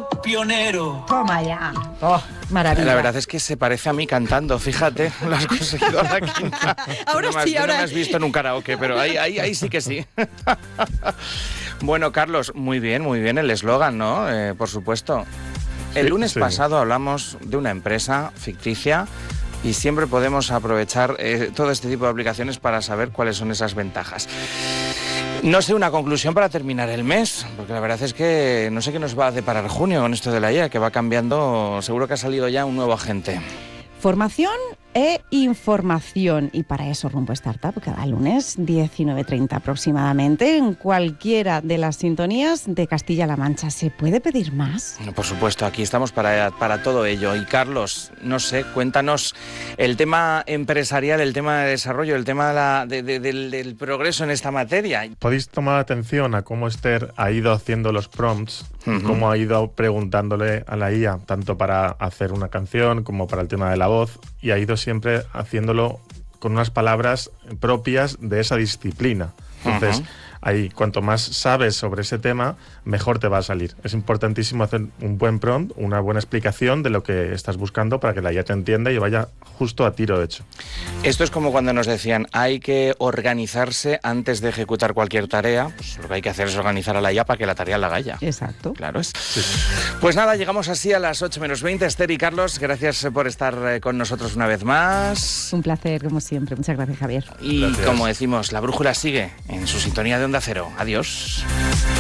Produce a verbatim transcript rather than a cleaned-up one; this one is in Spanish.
pionero. Toma ya. Oh, maravilla. La verdad es que se parece a mí cantando, fíjate, lo has conseguido a la quinta. Ahora no me has, sí, ahora... No me has visto en un karaoke, pero ahí, ahí, ahí sí que sí. Bueno, Carlos, muy bien, muy bien el eslogan, ¿no? Eh, por supuesto. El Sí, lunes sí. pasado hablamos de una empresa ficticia y siempre podemos aprovechar eh, todo este tipo de aplicaciones para saber cuáles son esas ventajas. No sé, una conclusión para terminar el mes, porque la verdad es que no sé qué nos va a deparar junio con esto de la I A, que va cambiando, seguro que ha salido ya un nuevo agente. Formación e información. Y para eso Rumbo Startup, cada lunes, diecinueve treinta aproximadamente, en cualquiera de las sintonías de Castilla-La Mancha. ¿Se puede pedir más? Por supuesto, aquí estamos para, para todo ello. Y Carlos, no sé, cuéntanos el tema empresarial, el tema de desarrollo, el tema de la, de, de, del, del progreso en esta materia. Podéis tomar atención a cómo Esther ha ido haciendo los prompts, uh-huh. y cómo ha ido preguntándole a la I A, tanto para hacer una canción como para el tema de la voz, y ha ido siempre haciéndolo con unas palabras propias de esa disciplina. Entonces, uh-huh. ahí, cuanto más sabes sobre ese tema, mejor te va a salir. Es importantísimo hacer un buen prompt, una buena explicación de lo que estás buscando para que la I A te entienda y vaya justo a tiro, de hecho. Esto es como cuando nos decían, hay que organizarse antes de ejecutar cualquier tarea. Pues lo que hay que hacer es organizar a la I A para que la tarea la haga ella. Exacto. Claro es. Sí. Pues nada, llegamos así a las ocho menos veinte. Esther y Carlos, gracias por estar con nosotros una vez más. Un placer, como siempre. Muchas gracias, Javier. Y gracias. Como decimos, la brújula sigue en su sintonía de Onda Cero. Adiós.